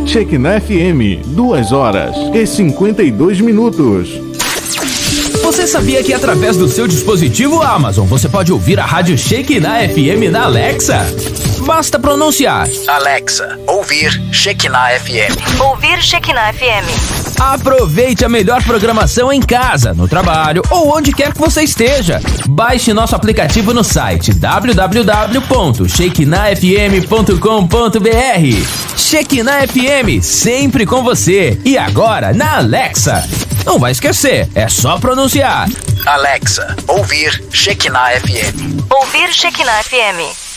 Shekinah FM, 2 horas e 52 minutos. Você sabia que através do seu dispositivo Amazon você pode ouvir a rádio Shekinah FM na Alexa? Basta pronunciar: Alexa, ouvir Shekinah FM. Ouvir Shekinah FM. Aproveite a melhor programação em casa, no trabalho ou onde quer que você esteja. Baixe nosso aplicativo no site www.shekinahfm.com.br. Shekinah FM, sempre com você. E agora na Alexa. Não vai esquecer, é só pronunciar: Alexa, ouvir Shekinah FM. Ouvir Shekinah FM.